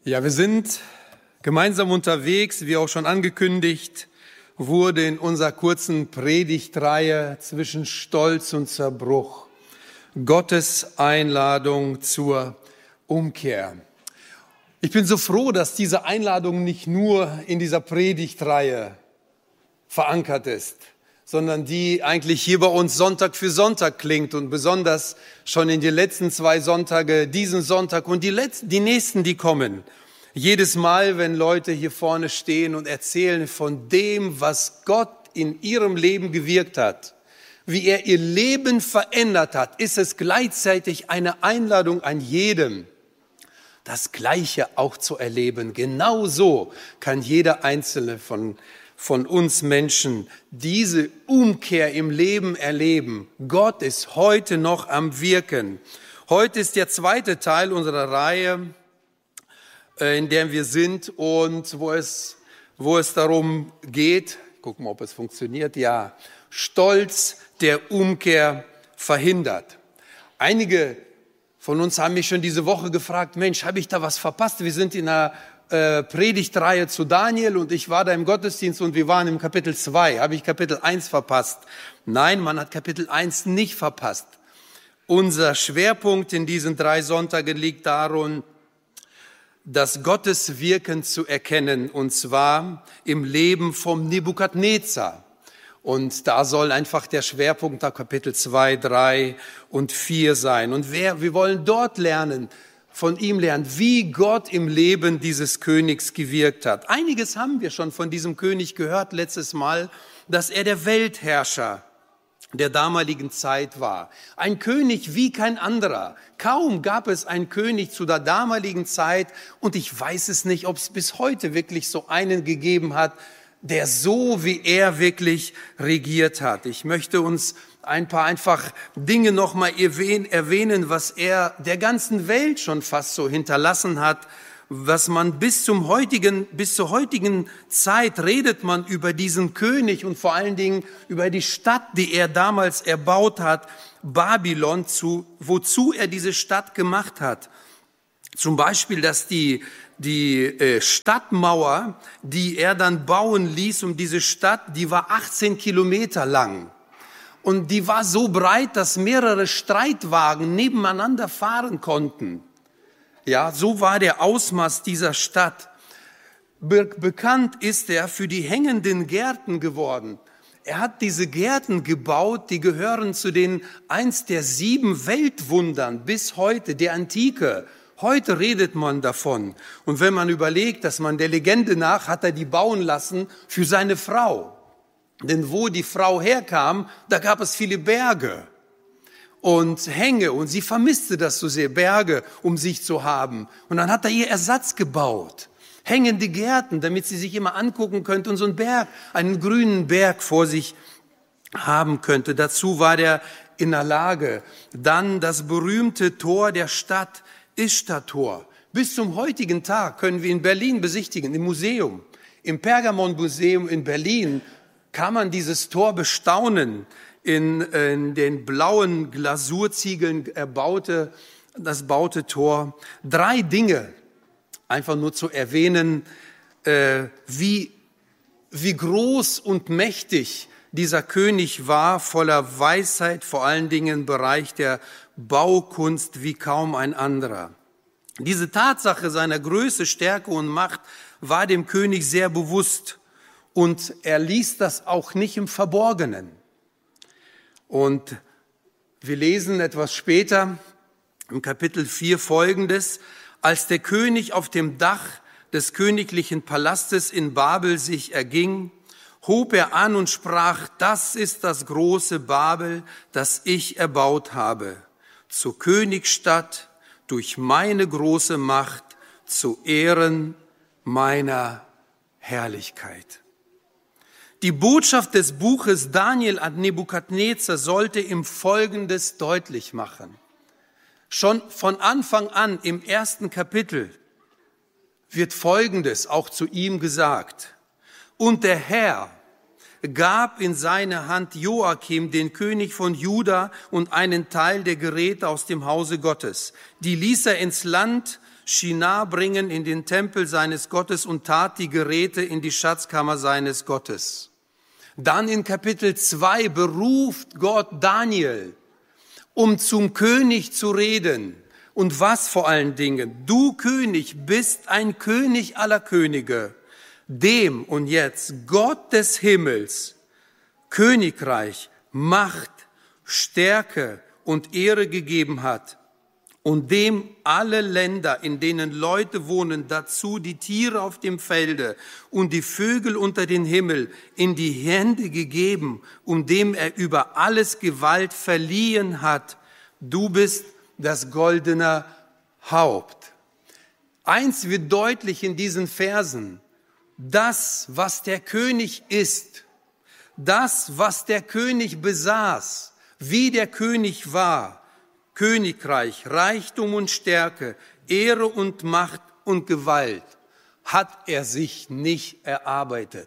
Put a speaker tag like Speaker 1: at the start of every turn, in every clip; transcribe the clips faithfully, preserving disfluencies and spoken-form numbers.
Speaker 1: Ja, wir sind gemeinsam unterwegs, wie auch schon angekündigt wurde in unserer kurzen Predigtreihe zwischen Stolz und Zerbruch. Gottes Einladung zur Umkehr. Ich bin so froh, dass diese Einladung nicht nur in dieser Predigtreihe verankert ist, sondern die eigentlich hier bei uns Sonntag für Sonntag klingt und besonders schon in den letzten zwei Sonntage, diesen Sonntag und die letzten, die nächsten, die kommen. Jedes Mal, wenn Leute hier vorne stehen und erzählen von dem, was Gott in ihrem Leben gewirkt hat, wie er ihr Leben verändert hat, ist es gleichzeitig eine Einladung an jedem, das Gleiche auch zu erleben. Genauso kann jeder Einzelne von von uns Menschen diese Umkehr im Leben erleben. Gott ist heute noch am Wirken. Heute ist der zweite Teil unserer Reihe, in der wir sind und wo es, wo es darum geht, gucken wir, ob es funktioniert, ja, Stolz, der Umkehr verhindert. Einige von uns haben mich schon diese Woche gefragt, Mensch, habe ich da was verpasst? Wir sind in einer Predigtreihe zu Daniel und ich war da im Gottesdienst und wir waren im Kapitel zwei. Habe ich Kapitel eins verpasst? Nein, man hat Kapitel eins nicht verpasst. Unser Schwerpunkt in diesen drei Sonntagen liegt darin, das Gottes Wirken zu erkennen, und zwar im Leben vom Nebukadnezar. Und da soll einfach der Schwerpunkt der Kapitel zwei, drei und vier sein. Und wer, wir wollen dort lernen, von ihm lernen, wie Gott im Leben dieses Königs gewirkt hat. Einiges haben wir schon von diesem König gehört letztes Mal, dass er der Weltherrscher der damaligen Zeit war. Ein König wie kein anderer. Kaum gab es einen König zu der damaligen Zeit und ich weiß es nicht, ob es bis heute wirklich so einen gegeben hat, der so wie er wirklich regiert hat. Ich möchte uns ein paar einfach Dinge nochmal erwähnen, was er der ganzen Welt schon fast so hinterlassen hat, was man bis zum heutigen, bis zur heutigen Zeit redet man über diesen König und vor allen Dingen über die Stadt, die er damals erbaut hat, Babylon, zu, wozu er diese Stadt gemacht hat. Zum Beispiel, dass die, die äh, Stadtmauer, die er dann bauen ließ um diese Stadt, die war achtzehn Kilometer lang. Und die war so breit, dass mehrere Streitwagen nebeneinander fahren konnten. Ja, so war der Ausmaß dieser Stadt. Be- bekannt ist er für die hängenden Gärten geworden. Er hat diese Gärten gebaut, die gehören zu den eins der sieben Weltwundern bis heute, der Antike. Heute redet man davon. Und wenn man überlegt, dass man der Legende nach hat er die bauen lassen für seine Frau. Denn wo die Frau herkam, da gab es viele Berge und Hänge und sie vermisste das so sehr, Berge um sich zu haben. Und dann hat er ihr Ersatz gebaut, hängende Gärten, damit sie sich immer angucken könnte und so einen Berg, einen grünen Berg vor sich haben könnte. Dazu war er in der Lage. Dann das berühmte Tor der Stadt, Ishtar-Tor. Bis zum heutigen Tag können wir in Berlin besichtigen, im Museum, im Pergamon-Museum in Berlin, kann man dieses Tor bestaunen, in, in den blauen Glasurziegeln erbaute, das baute Tor. Drei Dinge, einfach nur zu erwähnen, äh, wie, wie groß und mächtig dieser König war, voller Weisheit, vor allen Dingen im Bereich der Baukunst wie kaum ein anderer. Diese Tatsache seiner Größe, Stärke und Macht war dem König sehr bewusst. Und er ließ das auch nicht im Verborgenen. Und wir lesen etwas später im Kapitel vier Folgendes: Als der König auf dem Dach des königlichen Palastes in Babel sich erging, hob er an und sprach: Das ist das große Babel, das ich erbaut habe, zur Königsstadt durch meine große Macht, zu Ehren meiner Herrlichkeit. Die Botschaft des Buches Daniel an Nebukadnezar sollte ihm Folgendes deutlich machen. Schon von Anfang an im ersten Kapitel wird Folgendes auch zu ihm gesagt: Und der Herr gab in seine Hand Joachim, den König von Juda, und einen Teil der Geräte aus dem Hause Gottes. Die ließ er ins Land Shinar bringen in den Tempel seines Gottes und tat die Geräte in die Schatzkammer seines Gottes. Dann in Kapitel zwei beruft Gott Daniel, um zum König zu reden. Und was vor allen Dingen? Du König bist ein König aller Könige, dem und jetzt Gott des Himmels, Königreich, Macht, Stärke und Ehre gegeben hat und dem alle Länder, in denen Leute wohnen, dazu die Tiere auf dem Felde und die Vögel unter den Himmel in die Hände gegeben, und dem er über alles Gewalt verliehen hat. Du bist das goldene Haupt. Eins wird deutlich in diesen Versen: Das, was der König ist, das, was der König besaß, wie der König war, Königreich, Reichtum und Stärke, Ehre und Macht und Gewalt, hat er sich nicht erarbeitet,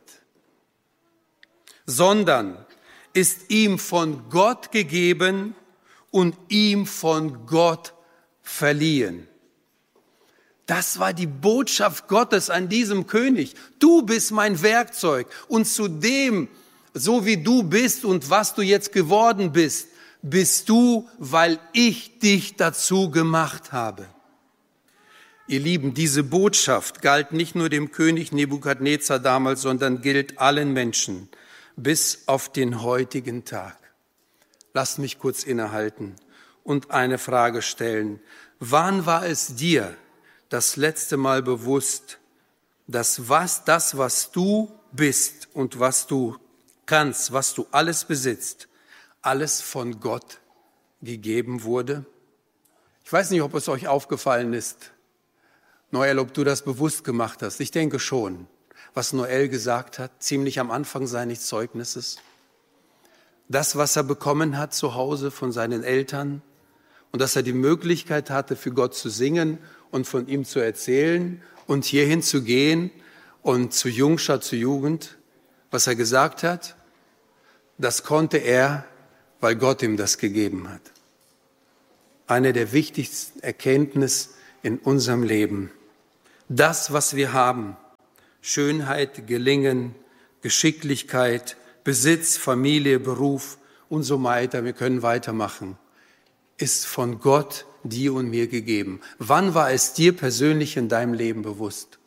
Speaker 1: sondern ist ihm von Gott gegeben und ihm von Gott verliehen. Das war die Botschaft Gottes an diesem König. Du bist mein Werkzeug, und zu dem, so wie du bist und was du jetzt geworden bist, bist du, weil ich dich dazu gemacht habe. Ihr Lieben, diese Botschaft galt nicht nur dem König Nebukadnezar damals, sondern gilt allen Menschen bis auf den heutigen Tag. Lasst mich kurz innehalten und eine Frage stellen. Wann war es dir das letzte Mal bewusst, dass was, das, was du bist und was du kannst, was du alles besitzt, alles von Gott gegeben wurde? Ich weiß nicht, ob es euch aufgefallen ist, Noel, ob du das bewusst gemacht hast. Ich denke schon, was Noel gesagt hat, ziemlich am Anfang seines Zeugnisses. Das, was er bekommen hat zu Hause von seinen Eltern, und dass er die Möglichkeit hatte, für Gott zu singen und von ihm zu erzählen und hierhin zu gehen und zu Jungschar, zu Jugend. Was er gesagt hat, das konnte er, weil Gott ihm das gegeben hat. Eine der wichtigsten Erkenntnisse in unserem Leben. Das, was wir haben, Schönheit, Gelingen, Geschicklichkeit, Besitz, Familie, Beruf und so weiter, wir können weitermachen, ist von Gott dir und mir gegeben. Wann war es dir persönlich in deinem Leben bewusst?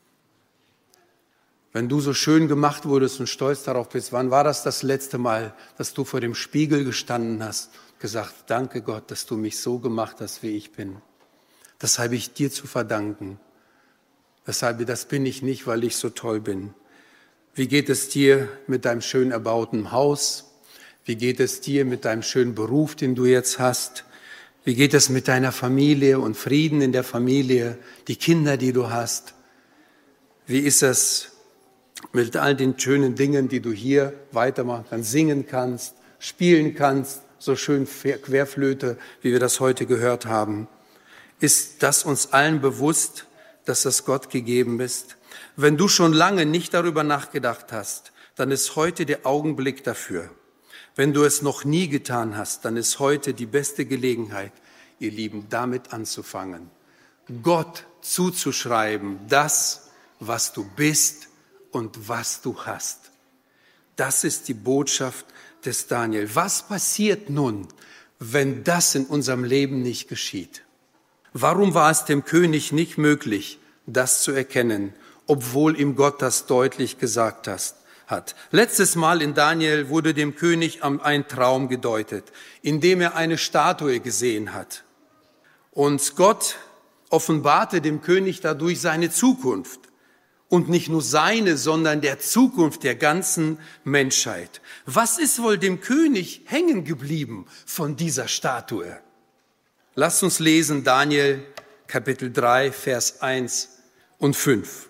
Speaker 1: Wenn du so schön gemacht wurdest und stolz darauf bist, wann war das das letzte Mal, dass du vor dem Spiegel gestanden hast und gesagt, danke Gott, dass du mich so gemacht hast, wie ich bin. Das habe ich dir zu verdanken. Deshalb, das bin ich nicht, weil ich so toll bin. Wie geht es dir mit deinem schön erbauten Haus? Wie geht es dir mit deinem schönen Beruf, den du jetzt hast? Wie geht es mit deiner Familie und Frieden in der Familie, die Kinder, die du hast? Wie ist es mit all den schönen Dingen, die du hier weitermachen kannst, singen kannst, spielen kannst, so schön Querflöte, wie wir das heute gehört haben? Ist das uns allen bewusst, dass das Gott gegeben ist? Wenn du schon lange nicht darüber nachgedacht hast, dann ist heute der Augenblick dafür. Wenn du es noch nie getan hast, dann ist heute die beste Gelegenheit, ihr Lieben, damit anzufangen. Gott zuzuschreiben, das, was du bist und was du hast. Das ist die Botschaft des Daniel. Was passiert nun, wenn das in unserem Leben nicht geschieht? Warum war es dem König nicht möglich, das zu erkennen, obwohl ihm Gott das deutlich gesagt hat? Hat. Letztes Mal in Daniel wurde dem König ein Traum gedeutet, in dem er eine Statue gesehen hat. Und Gott offenbarte dem König dadurch seine Zukunft. Und nicht nur seine, sondern der Zukunft der ganzen Menschheit. Was ist wohl dem König hängen geblieben von dieser Statue? Lasst uns lesen Daniel Kapitel drei, Vers eins und fünf.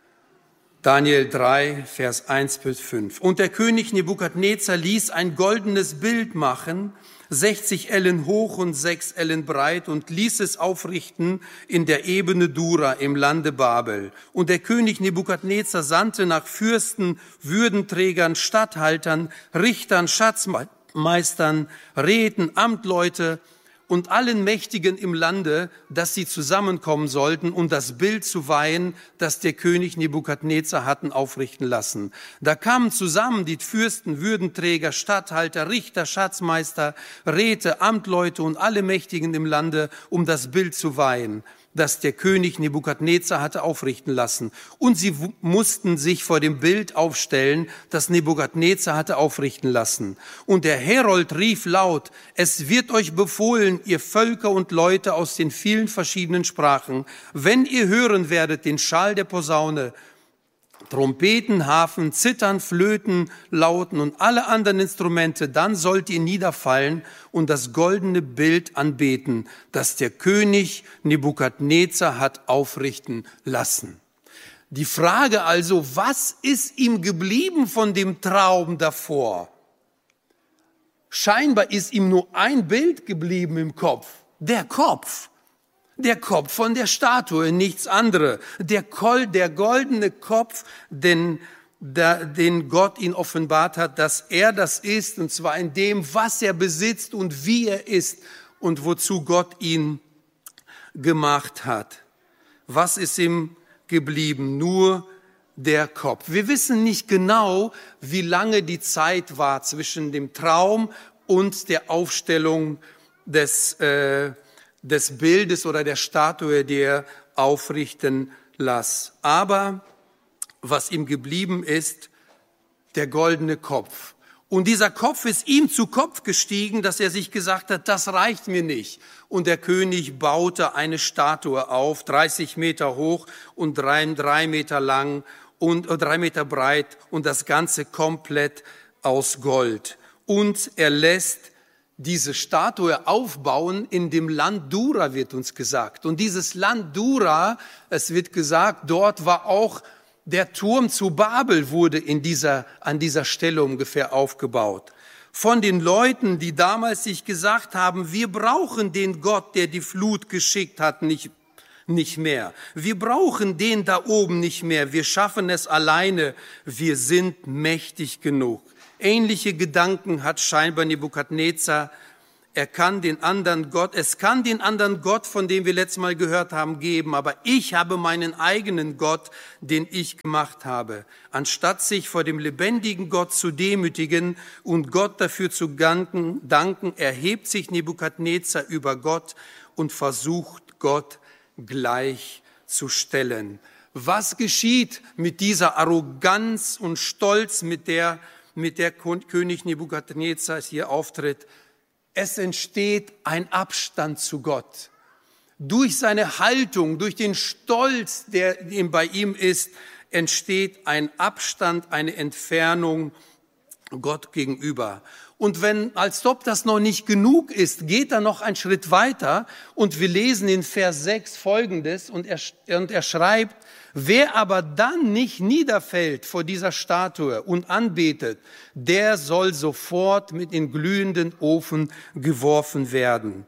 Speaker 1: Daniel drei, Vers eins bis fünf. Und der König Nebukadnezar ließ ein goldenes Bild machen, sechzig Ellen hoch und sechs Ellen breit, und ließ es aufrichten in der Ebene Dura im Lande Babel. Und der König Nebukadnezar sandte nach Fürsten, Würdenträgern, Statthaltern, Richtern, Schatzmeistern, Räten, Amtleute und allen Mächtigen im Lande, dass sie zusammenkommen sollten, um das Bild zu weihen, das der König Nebukadnezar hatten aufrichten lassen. Da kamen zusammen die Fürsten, Würdenträger, Statthalter, Richter, Schatzmeister, Räte, Amtleute und alle Mächtigen im Lande, um das Bild zu weihen, das der König Nebukadnezar hatte aufrichten lassen. Und sie w- mussten sich vor dem Bild aufstellen, das Nebukadnezar hatte aufrichten lassen. Und der Herold rief laut: Es wird euch befohlen, ihr Völker und Leute aus den vielen verschiedenen Sprachen, wenn ihr hören werdet den Schall der Posaune, Trompeten, Harfen, Zittern, Flöten, Lauten und alle anderen Instrumente, dann sollt ihr niederfallen und das goldene Bild anbeten, das der König Nebukadnezar hat aufrichten lassen. Die Frage also, was ist ihm geblieben von dem Traum davor? Scheinbar ist ihm nur ein Bild geblieben im Kopf, der Kopf. Der Kopf von der Statue, nichts anderes. Der, Kol, der goldene Kopf, den, der, den Gott ihn offenbart hat, dass er das ist, und zwar in dem, was er besitzt und wie er ist und wozu Gott ihn gemacht hat. Was ist ihm geblieben? Nur der Kopf. Wir wissen nicht genau, wie lange die Zeit war zwischen dem Traum und der Aufstellung des äh, des Bildes oder der Statue, die er aufrichten las. Aber was ihm geblieben ist, der goldene Kopf. Und dieser Kopf ist ihm zu Kopf gestiegen, dass er sich gesagt hat, das reicht mir nicht. Und der König baute eine Statue auf, dreißig Meter hoch und drei, drei Meter lang und äh, drei Meter breit und das Ganze komplett aus Gold. Und er lässt diese Statue aufbauen in dem Land Dura, wird uns gesagt. Und dieses Land Dura, es wird gesagt, dort war auch der Turm zu Babel, wurde in dieser, an dieser Stelle ungefähr aufgebaut. Von den Leuten, die damals sich gesagt haben, wir brauchen den Gott, der die Flut geschickt hat, nicht, nicht mehr. Wir brauchen den da oben nicht mehr. Wir schaffen es alleine. Wir sind mächtig genug. Ähnliche Gedanken hat scheinbar Nebukadnezar. Er kann den anderen Gott, es kann den anderen Gott, von dem wir letztes Mal gehört haben, geben, aber ich habe meinen eigenen Gott, den ich gemacht habe. Anstatt sich vor dem lebendigen Gott zu demütigen und Gott dafür zu danken, erhebt sich Nebukadnezar über Gott und versucht, Gott gleichzustellen. Was geschieht mit dieser Arroganz und Stolz, mit der mit der König Nebukadnezar hier auftritt? Es entsteht ein Abstand zu Gott. Durch seine Haltung, durch den Stolz, der bei ihm ist, entsteht ein Abstand, eine Entfernung Gott gegenüber. Und wenn, als ob das noch nicht genug ist, geht er noch einen Schritt weiter und wir lesen in Vers sechs Folgendes und er, und er schreibt: Wer aber dann nicht niederfällt vor dieser Statue und anbetet, der soll sofort mit in glühenden Ofen geworfen werden.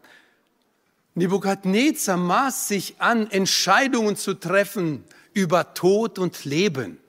Speaker 1: Nebukadnezar maß sich an, Entscheidungen zu treffen über Tod und Leben.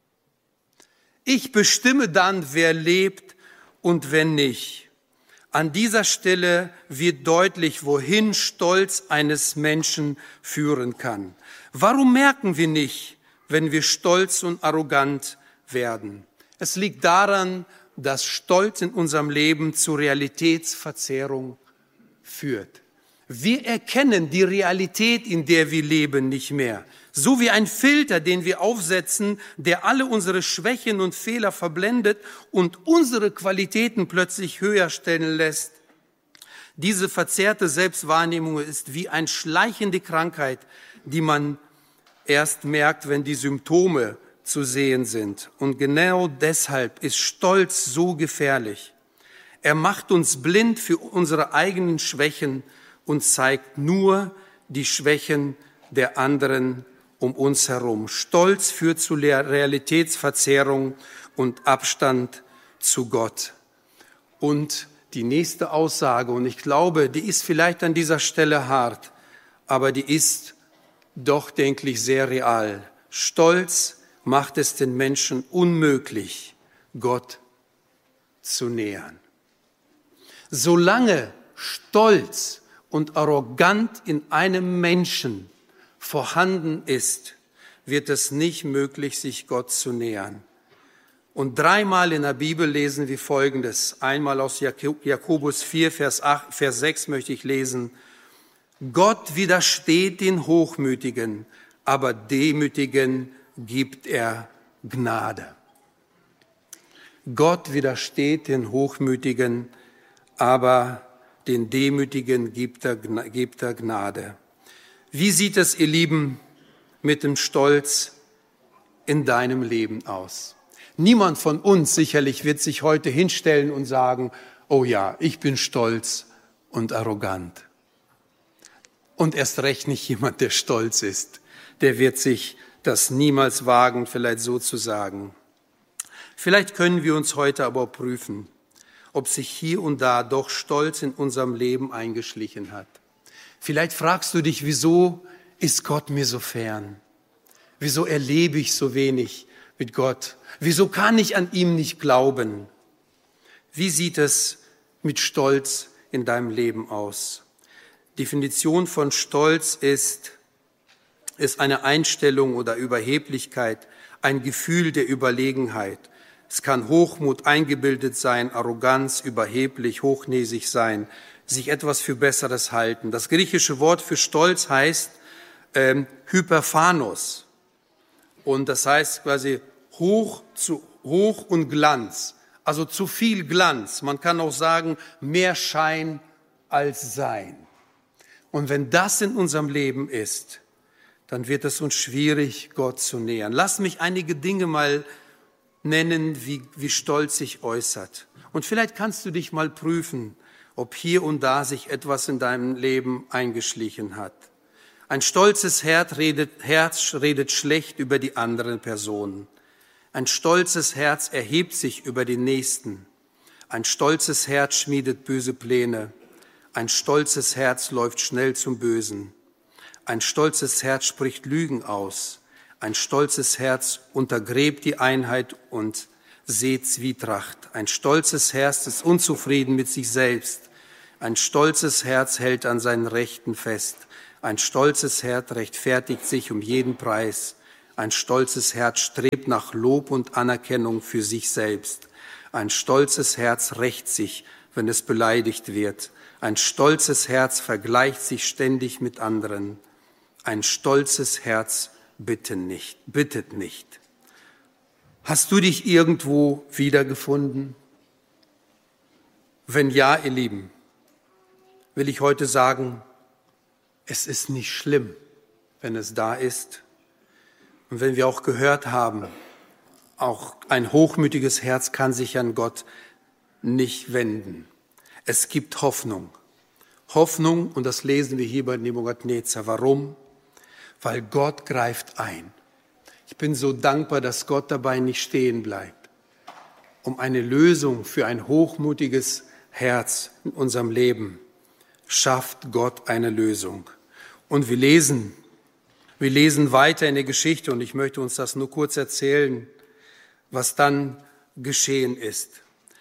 Speaker 1: Ich bestimme dann, wer lebt und wer nicht. An dieser Stelle wird deutlich, wohin Stolz eines Menschen führen kann. Warum merken wir nicht, wenn wir stolz und arrogant werden? Es liegt daran, dass Stolz in unserem Leben zu Realitätsverzerrung führt. Wir erkennen die Realität, in der wir leben, nicht mehr. So wie ein Filter, den wir aufsetzen, der alle unsere Schwächen und Fehler verblendet und unsere Qualitäten plötzlich höher stellen lässt. Diese verzerrte Selbstwahrnehmung ist wie eine schleichende Krankheit, die man erst merkt, wenn die Symptome zu sehen sind. Und genau deshalb ist Stolz so gefährlich. Er macht uns blind für unsere eigenen Schwächen und zeigt nur die Schwächen der anderen um uns herum. Stolz führt zu Realitätsverzerrung und Abstand zu Gott. Und die nächste Aussage, und ich glaube, die ist vielleicht an dieser Stelle hart, aber die ist doch, denke ich, sehr real. Stolz macht es den Menschen unmöglich, Gott zu nähern. Solange Stolz und arrogant in einem Menschen vorhanden ist, wird es nicht möglich, sich Gott zu nähern. Und dreimal in der Bibel lesen wir Folgendes. Einmal aus Jakobus vier, Vers acht, Vers sechs möchte ich lesen. Gott widersteht den Hochmütigen, aber Demütigen gibt er Gnade. Gott widersteht den Hochmütigen, aber den Demütigen gibt er, gibt er Gnade. Wie sieht es, ihr Lieben, mit dem Stolz in deinem Leben aus? Niemand von uns sicherlich wird sich heute hinstellen und sagen, oh ja, ich bin stolz und arrogant. Und erst recht nicht jemand, der stolz ist. Der wird sich das niemals wagen, vielleicht so zu sagen. Vielleicht können wir uns heute aber prüfen, ob sich hier und da doch Stolz in unserem Leben eingeschlichen hat. Vielleicht fragst du dich, wieso ist Gott mir so fern? Wieso erlebe ich so wenig mit Gott? Wieso kann ich an ihm nicht glauben? Wie sieht es mit Stolz in deinem Leben aus? Definition von Stolz ist, ist eine Einstellung oder Überheblichkeit, ein Gefühl der Überlegenheit. Es kann Hochmut, eingebildet sein, Arroganz, überheblich, hochnäsig sein, sich etwas für Besseres halten. Das griechische Wort für Stolz heißt ähm, Hyperphanos. Und das heißt quasi hoch, zu, hoch und Glanz, also zu viel Glanz. Man kann auch sagen, mehr Schein als Sein. Und wenn das in unserem Leben ist, dann wird es uns schwierig, Gott zu nähern. Lass mich einige Dinge mal nennen, wie, wie Stolz sich äußert. Und vielleicht kannst du dich mal prüfen, ob hier und da sich etwas in deinem Leben eingeschlichen hat. Ein stolzes Herz redet, Herz redet schlecht über die anderen Personen. Ein stolzes Herz erhebt sich über den Nächsten. Ein stolzes Herz schmiedet böse Pläne. Ein stolzes Herz läuft schnell zum Bösen. Ein stolzes Herz spricht Lügen aus. Ein stolzes Herz untergräbt die Einheit und sät Zwietracht. Ein stolzes Herz ist unzufrieden mit sich selbst. Ein stolzes Herz hält an seinen Rechten fest. Ein stolzes Herz rechtfertigt sich um jeden Preis. Ein stolzes Herz strebt nach Lob und Anerkennung für sich selbst. Ein stolzes Herz rächt sich, wenn es beleidigt wird. Ein stolzes Herz vergleicht sich ständig mit anderen. Ein stolzes Herz bittet nicht, bittet nicht. Hast du dich irgendwo wiedergefunden? Wenn ja, ihr Lieben, will ich heute sagen, es ist nicht schlimm, wenn es da ist. Und wenn wir auch gehört haben, auch ein hochmütiges Herz kann sich an Gott nicht wenden. Es gibt Hoffnung. Hoffnung, und das lesen wir hier bei Nebukadnezar. Warum? Weil Gott greift ein. Ich bin so dankbar, dass Gott dabei nicht stehen bleibt. Um eine Lösung für ein hochmutiges Herz in unserem Leben schafft Gott eine Lösung. Und wir lesen, wir lesen weiter in der Geschichte, und ich möchte uns das nur kurz erzählen, was dann geschehen ist.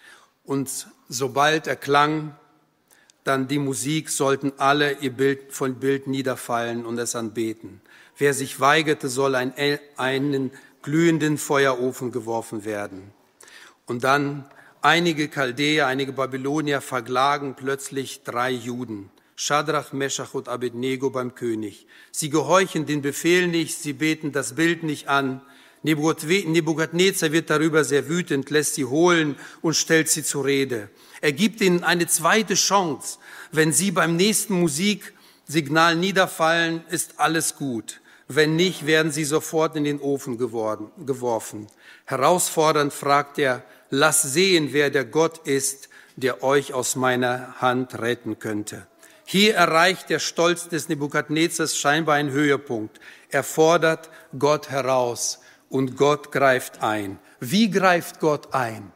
Speaker 1: Und sobald erklang dann die Musik, sollten alle ihr Bild von Bild niederfallen und es anbeten. Wer sich weigerte, soll in einen glühenden Feuerofen geworfen werden. Und dann einige Chaldäer, einige Babylonier verklagen plötzlich drei Juden, Schadrach, Meschach und Abednego beim König. Sie gehorchen den Befehl nicht, sie beten das Bild nicht an. Nebukadnezar wird darüber sehr wütend, lässt sie holen und stellt sie zur Rede. Er gibt ihnen eine zweite Chance. Wenn sie beim nächsten Musiksignal niederfallen, ist alles gut. Wenn nicht, werden sie sofort in den Ofen geworden, geworfen. Herausfordernd fragt er, lass sehen, wer der Gott ist, der euch aus meiner Hand retten könnte. Hier erreicht der Stolz des Nebukadnezars scheinbar einen Höhepunkt. Er fordert Gott heraus und Gott greift ein. Wie greift Gott ein?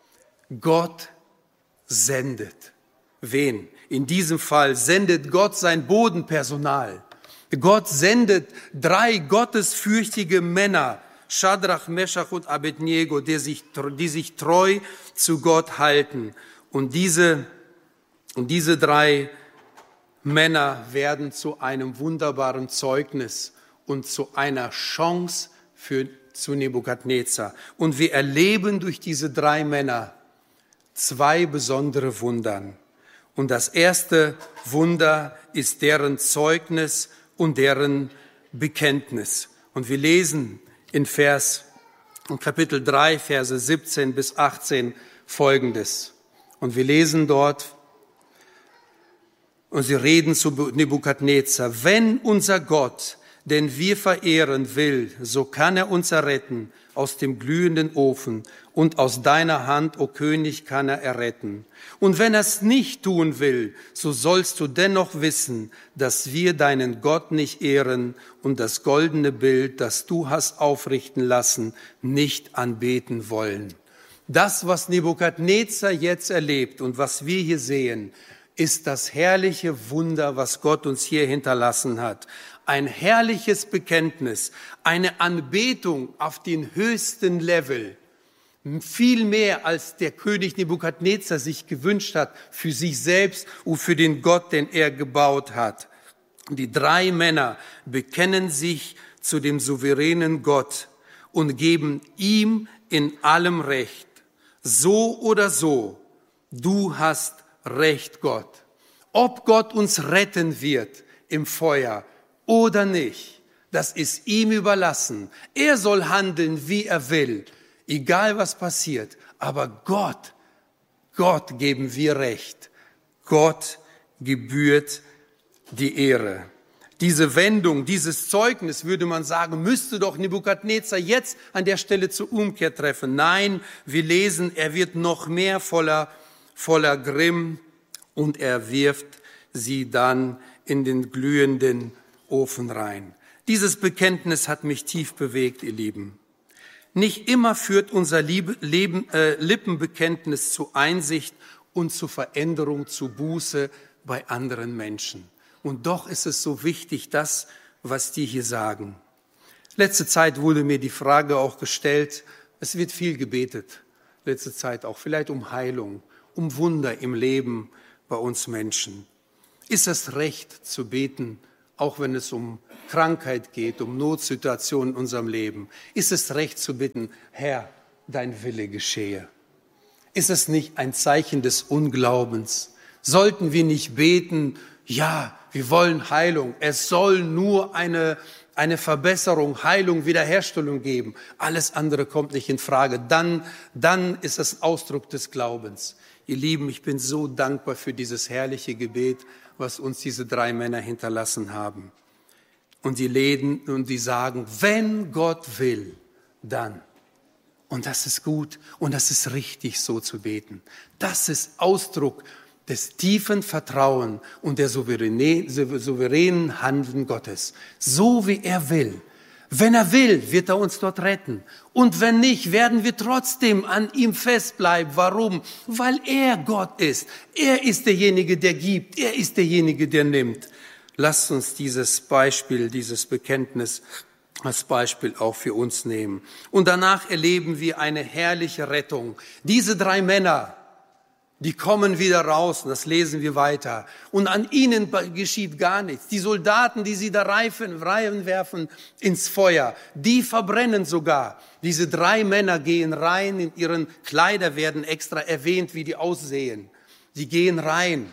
Speaker 1: Gott sendet. Wen? In diesem Fall sendet Gott sein Bodenpersonal. Gott sendet drei gottesfürchtige Männer, Schadrach, Meschach und Abednego, die sich, die sich treu zu Gott halten. Und diese, und diese drei Männer werden zu einem wunderbaren Zeugnis und zu einer Chance für, zu Nebukadnezar. Und wir erleben durch diese drei Männer zwei besondere Wunder. Und das erste Wunder ist deren Zeugnis und deren Bekenntnis. Und wir lesen in Vers, in Kapitel drei, Verse siebzehn bis achtzehn Folgendes. Und wir lesen dort, und sie reden zu Nebukadnezar: Wenn unser Gott, den wir verehren, will, so kann er uns erretten aus dem glühenden Ofen, und aus deiner Hand, o König, kann er erretten. Und wenn er es nicht tun will, so sollst du dennoch wissen, dass wir deinen Gott nicht ehren und das goldene Bild, das du hast aufrichten lassen, nicht anbeten wollen. Das, was Nebukadnezar jetzt erlebt und was wir hier sehen, ist das herrliche Wunder, was Gott uns hier hinterlassen hat. Ein herrliches Bekenntnis, eine Anbetung auf den höchsten Level. Viel mehr, als der König Nebukadnezar sich gewünscht hat, für sich selbst und für den Gott, den er gebaut hat. Die drei Männer bekennen sich zu dem souveränen Gott und geben ihm in allem Recht. So oder so, du hast Recht, Gott. Ob Gott uns retten wird im Feuer oder nicht, das ist ihm überlassen. Er soll handeln, wie er will, egal was passiert. Aber Gott, Gott geben wir Recht. Gott gebührt die Ehre. Diese Wendung, dieses Zeugnis, würde man sagen, müsste doch Nebukadnezar jetzt an der Stelle zur Umkehr treffen. Nein, wir lesen, er wird noch mehr voller, voller Grimm und er wirft sie dann in den glühenden Ofen rein. Dieses Bekenntnis hat mich tief bewegt, ihr Lieben. Nicht immer führt unser Liebe, Leben, äh, Lippenbekenntnis zu Einsicht und zu Veränderung, zu Buße bei anderen Menschen. Und doch ist es so wichtig, das, was die hier sagen. Letzte Zeit wurde mir die Frage auch gestellt, es wird viel gebetet, letzte Zeit auch, vielleicht um Heilung, um Wunder im Leben bei uns Menschen. Ist es recht zu beten, auch wenn es um Krankheit geht, um Notsituationen in unserem Leben? Ist es recht zu bitten, Herr, dein Wille geschehe? Ist es nicht ein Zeichen des Unglaubens? Sollten wir nicht beten, ja, wir wollen Heilung. Es soll nur eine, eine Verbesserung, Heilung, Wiederherstellung geben. Alles andere kommt nicht in Frage. Dann, dann ist es Ausdruck des Glaubens. Ihr Lieben, ich bin so dankbar für dieses herrliche Gebet, was uns diese drei Männer hinterlassen haben. Und die reden und die sagen, wenn Gott will, dann. Und das ist gut und das ist richtig, so zu beten. Das ist Ausdruck des tiefen Vertrauen und der souveränen Handeln Gottes. So wie er will. Wenn er will, wird er uns dort retten. Und wenn nicht, werden wir trotzdem an ihm festbleiben. Warum? Weil er Gott ist. Er ist derjenige, der gibt. Er ist derjenige, der nimmt. Lasst uns dieses Beispiel, dieses Bekenntnis als Beispiel auch für uns nehmen. Und danach erleben wir eine herrliche Rettung. Diese drei Männer, die kommen wieder raus, und das lesen wir weiter. Und an ihnen geschieht gar nichts. Die Soldaten, die sie da reinwerfen ins Feuer, die verbrennen sogar. Diese drei Männer gehen rein, in ihren Kleider werden extra erwähnt, wie die aussehen. Die gehen rein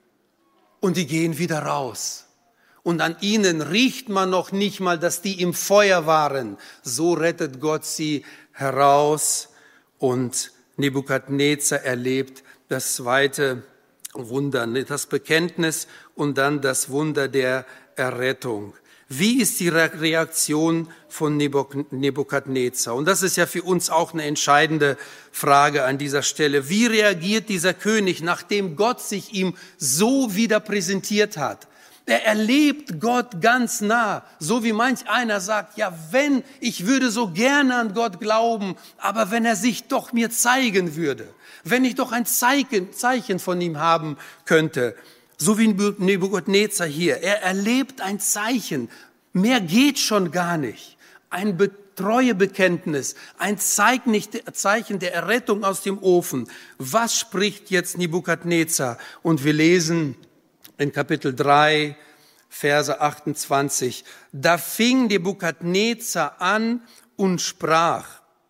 Speaker 1: und die gehen wieder raus. Und an ihnen riecht man noch nicht mal, dass die im Feuer waren. So rettet Gott sie heraus und Nebukadnezar erlebt das zweite Wunder, das Bekenntnis und dann das Wunder der Errettung. Wie ist die Reaktion von Nebukadnezar? Und das ist ja für uns auch eine entscheidende Frage an dieser Stelle. Wie reagiert dieser König, nachdem Gott sich ihm so wieder präsentiert hat? Er erlebt Gott ganz nah, so wie manch einer sagt, ja, wenn, ich würde so gerne an Gott glauben, aber wenn er sich doch mir zeigen würde, wenn ich doch ein Zeichen, Zeichen von ihm haben könnte, so wie Nebukadnezar hier, er erlebt ein Zeichen, mehr geht schon gar nicht, ein Treuebekenntnis, ein Zeichen der Errettung aus dem Ofen. Was spricht jetzt Nebukadnezar? Und wir lesen in Kapitel drei, Verse achtundzwanzig. Da fing Nebukadnezar an und sprach: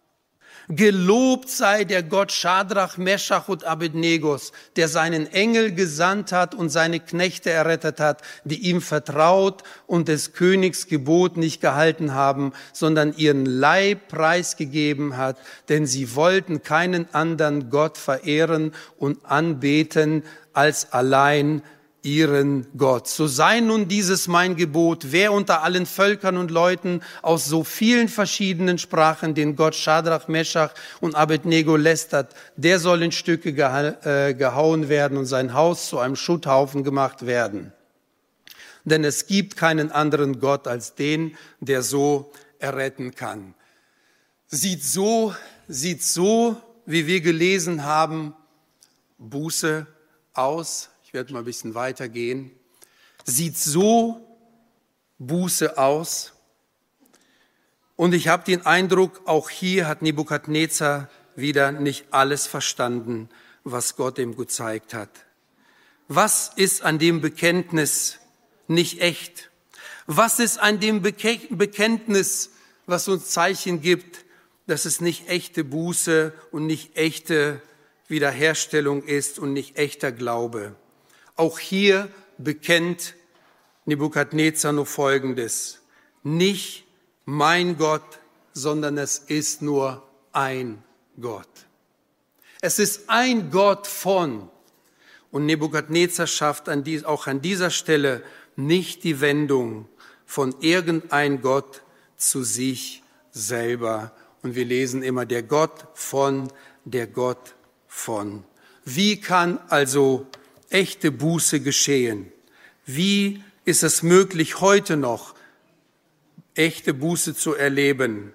Speaker 1: Gelobt sei der Gott Schadrach, Meschach und Abednegos, der seinen Engel gesandt hat und seine Knechte errettet hat, die ihm vertraut und des Königs Gebot nicht gehalten haben, sondern ihren Leib preisgegeben hat, denn sie wollten keinen anderen Gott verehren und anbeten als allein ihren Gott. So sei nun dieses mein Gebot: Wer unter allen Völkern und Leuten aus so vielen verschiedenen Sprachen den Gott Schadrach, Meschach und Abednego lästert, der soll in Stücke geha- äh, gehauen werden und sein Haus zu einem Schutthaufen gemacht werden. Denn es gibt keinen anderen Gott als den, der so erretten kann. Sieht so, sieht so, wie wir gelesen haben, Buße aus. Ich werde mal ein bisschen weitergehen. Sieht so Buße aus. Und ich habe den Eindruck, auch hier hat Nebukadnezar wieder nicht alles verstanden, was Gott ihm gezeigt hat. Was ist an dem Bekenntnis nicht echt? Was ist an dem Beke- Bekenntnis, was uns Zeichen gibt, dass es nicht echte Buße und nicht echte Wiederherstellung ist und nicht echter Glaube? Auch hier bekennt Nebukadnezar nur Folgendes: Nicht mein Gott, sondern es ist nur ein Gott. Es ist ein Gott von. Und Nebukadnezar schafft an dies, auch an dieser Stelle nicht die Wendung von irgendein Gott zu sich selber. Und wir lesen immer der Gott von, der Gott von. Wie kann also echte Buße geschehen? Wie ist es möglich, heute noch echte Buße zu erleben?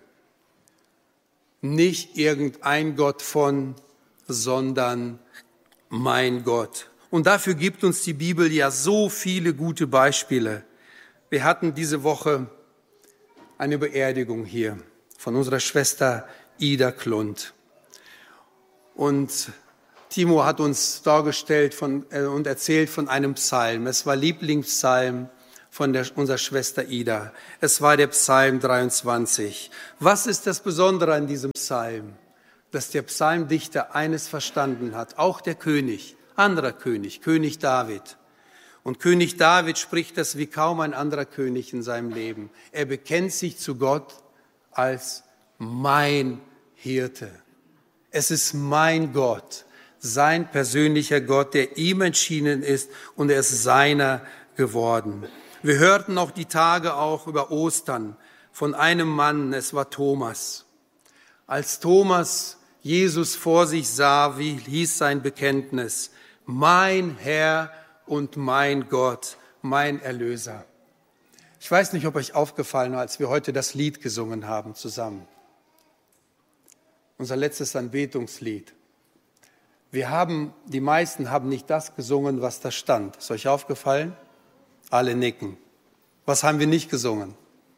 Speaker 1: Nicht irgendein Gott von, sondern mein Gott. Und dafür gibt uns die Bibel ja so viele gute Beispiele. Wir hatten diese Woche eine Beerdigung hier von unserer Schwester Ida Klund. Und Timo hat uns dargestellt von, äh, und erzählt von einem Psalm. Es war Lieblingspsalm von der, unserer Schwester Ida. Es war der Psalm dreiundzwanzig. Was ist das Besondere an diesem Psalm? Dass der Psalmdichter eines verstanden hat, auch der König, anderer König, König David. Und König David spricht das wie kaum ein anderer König in seinem Leben. Er bekennt sich zu Gott als mein Hirte. Es ist mein Gott, sein persönlicher Gott, der ihm entschieden ist, und er ist seiner geworden. Wir hörten auch die Tage auch über Ostern von einem Mann, es war Thomas. Als Thomas Jesus vor sich sah, wie hieß sein Bekenntnis? Mein Herr und mein Gott, mein Erlöser. Ich weiß nicht, ob euch aufgefallen war, als wir heute das Lied gesungen haben zusammen. Unser letztes Anbetungslied. Wir haben, die meisten haben nicht das gesungen, was da stand. Ist euch aufgefallen? Alle nicken. Was haben wir nicht gesungen?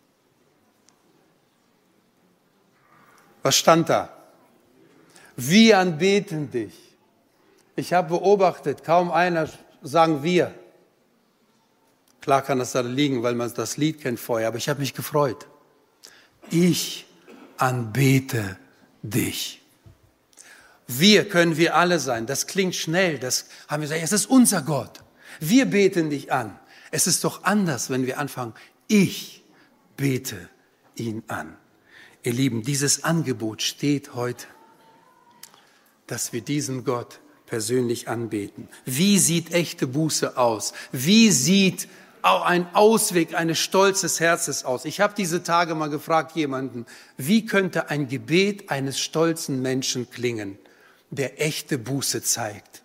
Speaker 1: Was stand da? Wir anbeten dich. Ich habe beobachtet, kaum einer sagen wir. Klar kann das da liegen, weil man das Lied kennt vorher, aber ich habe mich gefreut. Ich anbete dich. Wir können wir alle sein. Das klingt schnell. Das haben wir gesagt, es ist unser Gott. Wir beten dich an. Es ist doch anders, wenn wir anfangen. Ich bete ihn an. Ihr Lieben, dieses Angebot steht heute, dass wir diesen Gott persönlich anbeten. Wie sieht echte Buße aus? Wie sieht auch ein Ausweg eines stolzes Herzens aus? Ich habe diese Tage mal gefragt jemanden, wie könnte ein Gebet eines stolzen Menschen klingen, der echte Buße zeigt?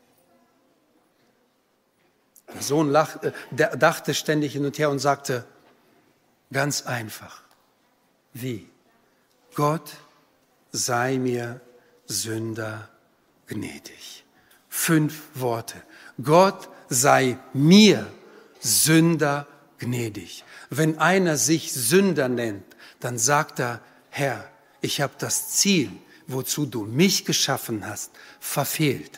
Speaker 1: Der Sohn lachte, der dachte ständig hin und her und sagte, ganz einfach, wie? Gott sei mir Sünder gnädig. Fünf Worte. Gott sei mir Sünder gnädig. Wenn einer sich Sünder nennt, dann sagt er, Herr, ich habe das Ziel, wozu du mich geschaffen hast, verfehlt.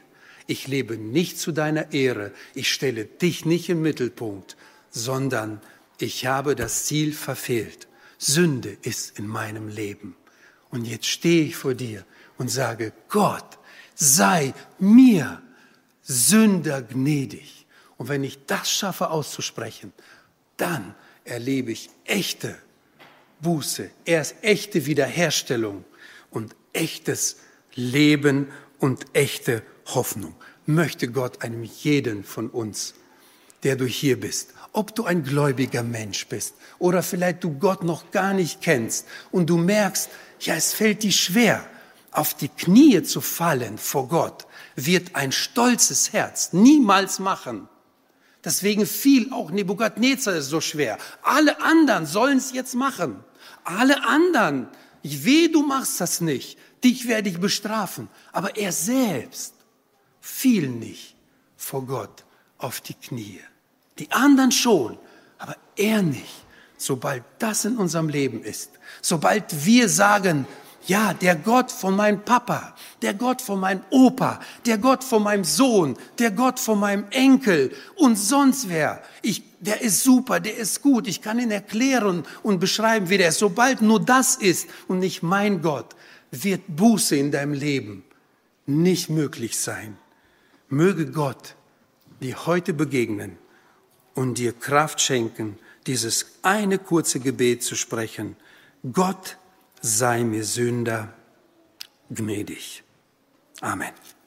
Speaker 1: Ich lebe nicht zu deiner Ehre. Ich stelle dich nicht im Mittelpunkt, sondern ich habe das Ziel verfehlt. Sünde ist in meinem Leben. Und jetzt stehe ich vor dir und sage, Gott, sei mir Sünder gnädig. Und wenn ich das schaffe auszusprechen, dann erlebe ich echte Buße, erst echte Wiederherstellung und echtes Leben und echte Hoffnung. Möchte Gott einem jeden von uns, der du hier bist, ob du ein gläubiger Mensch bist oder vielleicht du Gott noch gar nicht kennst und du merkst, ja, es fällt dir schwer, auf die Knie zu fallen vor Gott, wird ein stolzes Herz niemals machen. Deswegen fiel auch Nebukadnezar so schwer. Alle anderen sollen es jetzt machen. Alle anderen, ich weh, du machst das nicht. Dich werde ich bestrafen. Aber er selbst fiel nicht vor Gott auf die Knie. Die anderen schon, aber er nicht. Sobald das in unserem Leben ist, sobald wir sagen, ja, der Gott von meinem Papa, der Gott von meinem Opa, der Gott von meinem Sohn, der Gott von meinem Enkel und sonst wer, ich, der ist super, der ist gut, ich kann ihn erklären und beschreiben, wie der ist. Sobald nur das ist und nicht mein Gott, wird Buße in deinem Leben nicht möglich sein. Möge Gott dir heute begegnen und dir Kraft schenken, dieses eine kurze Gebet zu sprechen. Gott sei mir Sünder gnädig. Amen.